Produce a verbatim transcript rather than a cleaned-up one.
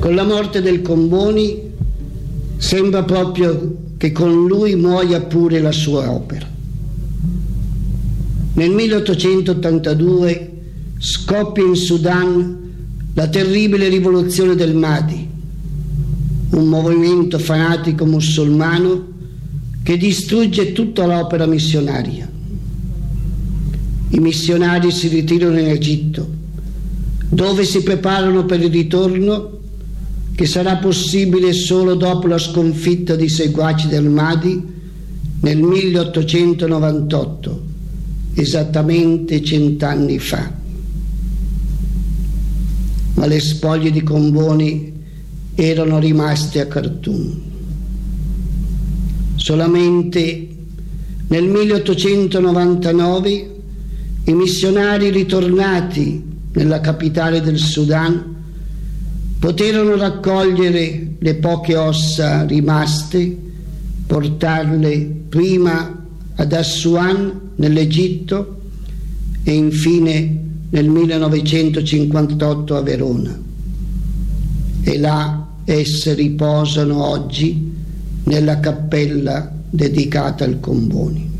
Con la morte del Comboni sembra proprio che con lui muoia pure la sua opera. Nel milleottocentottantadue scoppia in Sudan la terribile rivoluzione del Mahdi, un movimento fanatico musulmano che distrugge tutta l'opera missionaria. I missionari si ritirano in Egitto, dove si preparano per il ritorno che sarà possibile solo dopo la sconfitta dei seguaci del Mahdi nel milleottocentonovantotto, esattamente cent'anni fa. Ma le spoglie di Comboni erano rimaste a Khartoum. Solamente nel milleottocentonovantanove i missionari ritornati nella capitale del Sudan poterono raccogliere le poche ossa rimaste, portarle prima ad Assuan nell'Egitto e infine nel millenovecentocinquantotto a Verona, e là esse riposano oggi nella cappella dedicata al Comboni.